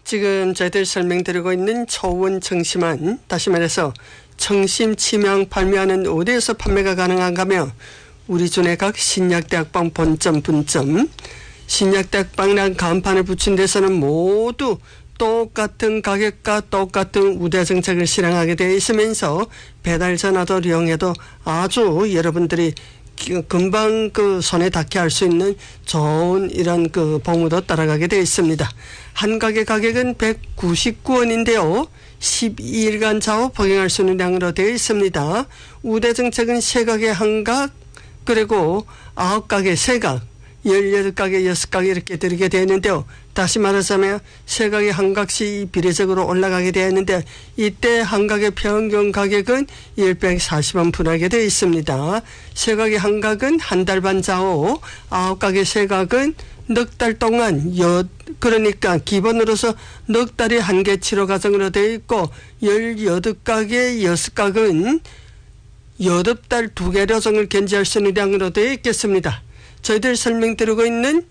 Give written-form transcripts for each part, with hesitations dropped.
지금 저희들 설명드리고 있는 초원 청심환, 다시 말해서 청심 치명 발매하는 어디에서 판매가 가능한가며 우리 존의 각 신약대학방 본점 분점, 신약대학방이란 간판을 붙인 데서는 모두 똑같은 가격과 똑같은 우대 정책을 실행하게 되어 있으면서 배달 전화도 이용해도 아주 여러분들이 금방 그 손에 닿게 할 수 있는 좋은 이런 그 봉우도 따라가게 되어 있습니다. 한 가게 가격은 199원인데요. 12일간 좌우 복용할 수 있는 양으로 되어 있습니다. 우대 정책은 3가게 1각, 그리고 9가게 3각, 18가게 6각 이렇게 드리게 되는데요. 다시 말하자면 3가게 1각씩 비례적으로 올라가게 되었는데 이때 한 가게 평균 가격은 140원 분하게 되어 있습니다. 3가게 1각은 한 달 반 좌우, 9가게 3각은 넉 달 동안 그러니까 기본으로서 넉 달이 한개 치료 과정으로 되어 있고 18가게 6각은 8달 2개 료정을 견지할 수 있는 양으로 되어 있겠습니다. 저희들 설명드리고 있는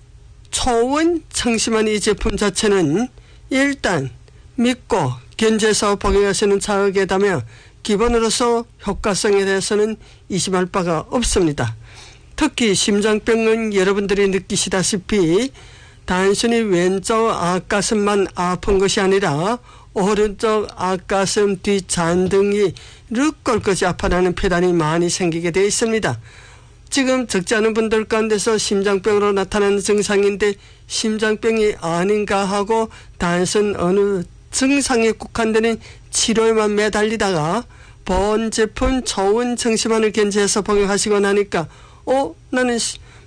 초원 청심환 이 제품 자체는 일단 믿고 견제해서 복용하시는 자에게다며 기본으로서 효과성에 대해서는 의심할 바가 없습니다. 특히 심장병은 여러분들이 느끼시다시피 단순히 왼쪽 앞가슴만 아픈 것이 아니라 오른쪽 앞가슴 뒷잔등이 르꼴것이 아파하는 폐단이 많이 생기게 되어 있습니다. 지금 적지 않은 분들 가운데서 심장병으로 나타나는 증상인데 심장병이 아닌가 하고 단순 어느 증상에 국한되는 치료에만 매달리다가 본 제품 초원 청심환을 견지해서 복용하시고 나니까 나는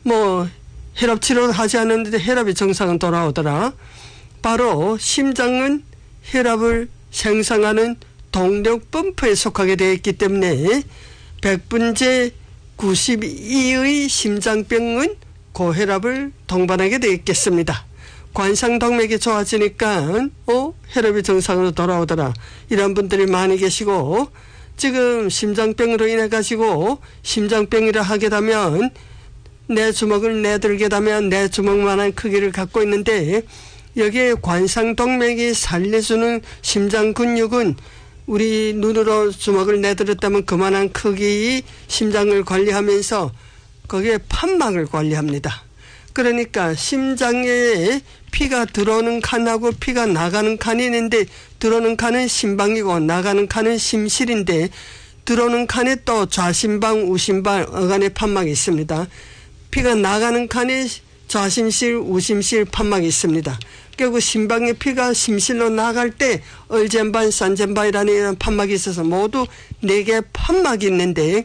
혈압 치료를 하지 않았는데 혈압이 정상은 돌아오더라. 바로 심장은 혈압을 생성하는 동력 펌프에 속하게 되어 있기 때문에 100분제 92의 심장병은 고혈압을 동반하게 되어 있겠습니다. 관상동맥이 좋아지니까 혈압이 정상으로 돌아오더라. 이런 분들이 많이 계시고 지금 심장병으로 인해 가지고 심장병이라 하게 되면 내 주먹을 내들게 되면 내 주먹만한 크기를 갖고 있는데 여기에 관상동맥이 살려주는 심장 근육은 우리 눈으로 주먹을 내들었다면 그만한 크기의 심장을 관리하면서 거기에 판막을 관리합니다. 그러니까 심장에 피가 들어오는 칸하고 피가 나가는 칸이 있는데 들어오는 칸은 심방이고 나가는 칸은 심실인데 들어오는 칸에 또 좌심방, 우심방 어간에 판막이 있습니다. 피가 나가는 칸에 좌심실, 우심실 판막이 있습니다. 결국 심방의 피가 심실로 나갈 때 얼젠반, 산젠반이라는 이런 판막이 있어서 모두 4개의 판막이 있는데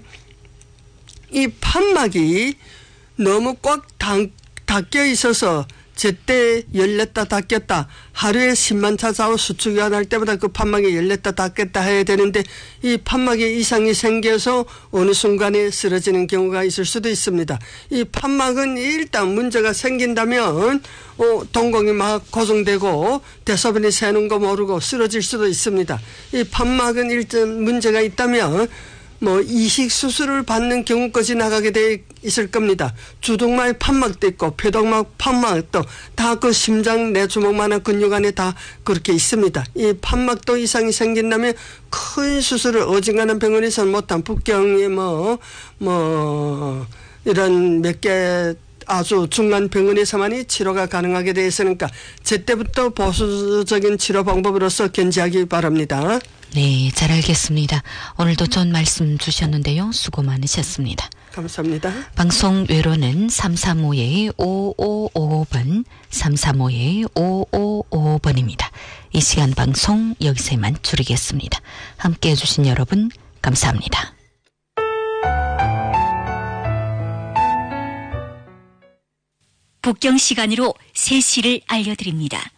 이 판막이 너무 꽉 닫혀 있어서 제때 열렸다 닫혔다 하루에 10만 차 좌우 수축이 안 할 때마다 그 판막이 열렸다 닫혔다 해야 되는데 이 판막에 이상이 생겨서 어느 순간에 쓰러지는 경우가 있을 수도 있습니다. 이 판막은 일단 문제가 생긴다면 동공이 막 고정되고 대소변이 새는 거 모르고 쓰러질 수도 있습니다. 이 판막은 일단 문제가 있다면 이식 수술을 받는 경우까지 나가게 돼 있을 겁니다. 주둥말 판막도 있고 폐동막 판막도 다 그 심장 내 주먹만한 근육 안에 다 그렇게 있습니다. 이 판막도 이상이 생긴다면 큰 수술을 어지간한 병원에서는 못한 북경에 이런 몇 개 아주 중간 병원에서만이 치료가 가능하게 되어 있으니까 제때부터 보수적인 치료 방법으로서 견지하기 바랍니다. 네, 잘 알겠습니다. 오늘도 좋은 말씀 주셨는데요. 수고 많으셨습니다. 감사합니다. 방송 외로는 335-5555번, 335-5555번입니다. 이 시간 방송 여기서 이만 줄이겠습니다. 함께해 주신 여러분 감사합니다. 북경 시간으로 3시를 알려드립니다.